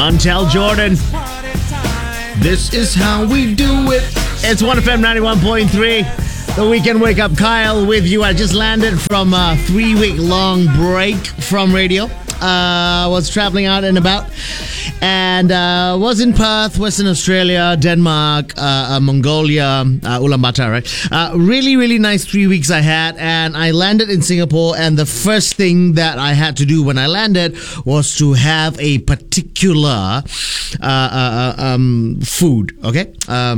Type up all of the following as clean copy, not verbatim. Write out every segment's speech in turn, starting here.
Montel Jordan. This is how we do it. It's 1FM 91.3. The Weekend Wake Up. Kyle with you. I just landed from a 3-week-long break from radio. Was traveling out and about, and was in Perth, Western Australia, Denmark, Mongolia, Ulaanbaatar, right? Really, really nice 3 weeks I had, and I landed in Singapore, and the first thing that I had to do when I landed was to have a particular food, okay?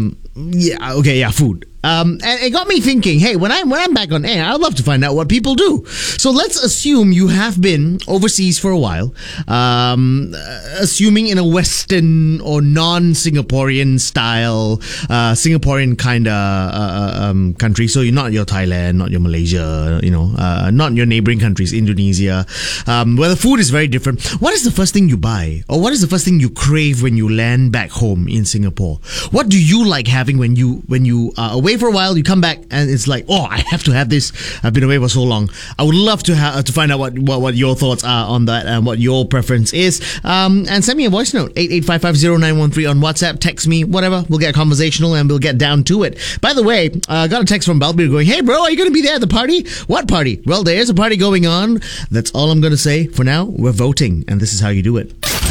Food. And it got me thinking, hey, when I'm back on air, I'd love to find out what people do. So let's assume you have been overseas for a while, assuming in a Western or non-Singaporean style, Singaporean kind of country. So you're not your Thailand, not your Malaysia, not your neighboring countries, Indonesia, where the food is very different. What is the first thing you buy? Or what is the first thing you crave when you land back home in Singapore? What do you like having when you are away for a while, you come back and it's like, oh, I have to have this. I've been away for so long. I would love to find out what your thoughts are on that and what your preference is. And send me a voice note, 88550913 on WhatsApp. Text me, whatever. We'll get conversational and we'll get down to it. By the way, I got a text from Balbir going, hey bro, are you going to be there at the party? What party? Well, there is a party going on. That's all I'm going to say. For now, we're voting, and this is how you do it.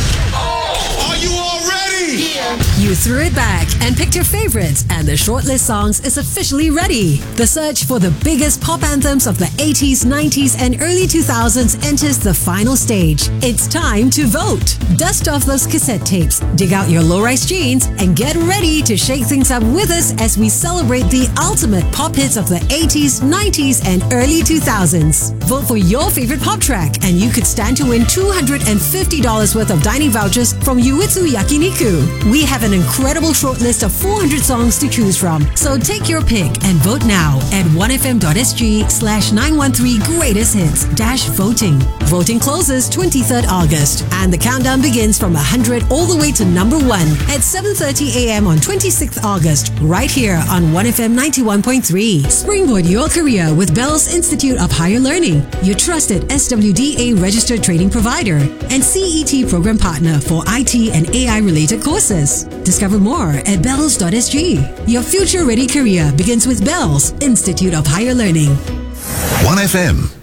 You threw it back and picked your favorites, and the shortlist songs is officially ready. The search for the biggest pop anthems of the 80s, 90s, and early 2000s enters the final stage. It's time to vote. Dust off those cassette tapes, dig out your low-rise jeans, and get ready to shake things up with us as we celebrate the ultimate pop hits of the 80s, 90s, and early 2000s. Vote for your favorite pop track, and you could stand to win $250 worth of dining vouchers from Yuitsu Yakiniku. We have an incredible shortlist of 400 songs to choose from. So take your pick and vote now at 1fm.sg/913 greatest hits-voting. Voting closes 23rd August, and the countdown begins from 100 all the way to number 1 at 7:30 a.m. on 26th August, right here on 1FM 91.3. Springboard your career with Bell's Institute of Higher Learning, your trusted SWDA registered training provider and CET program partner for IT and AI related courses. Discover more at bells.sg. Your future-ready career begins with Bells Institute of Higher Learning. 1FM